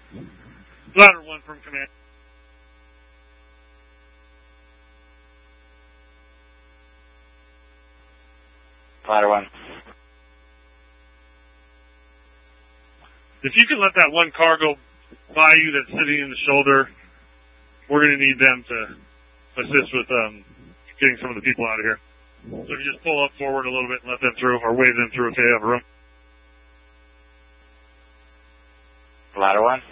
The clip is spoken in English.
Ladder 1 from command. Ladder 1. If you can let that one car go by you that's sitting in the shoulder, we're going to need them to assist with getting some of the people out of here. So if you just pull up forward a little bit and let them through, or wave them through if they have room. Ladder 1.